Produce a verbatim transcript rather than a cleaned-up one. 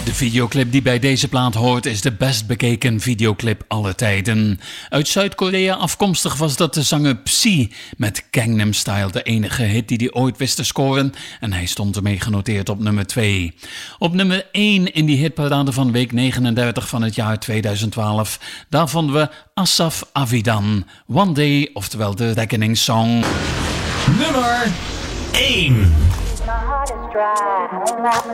De videoclip die bij deze plaat hoort is de best bekeken videoclip aller tijden. Uit Zuid-Korea afkomstig was dat de zanger Psy met Gangnam Style, de enige hit die hij ooit wist te scoren, en hij stond ermee genoteerd op nummer twee. Op nummer één in die hitparade van week negenendertig van het jaar tweeduizend twaalf, daar vonden we Asaf Avidan, One Day, oftewel de Reckoning Song. Nummer één. My heart is dry.